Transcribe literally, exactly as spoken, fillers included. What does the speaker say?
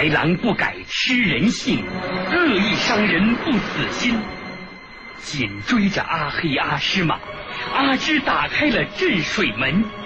豺狼不改吃人性，恶意伤人不死心。紧追着阿黑阿诗玛，阿芝打开了镇水门。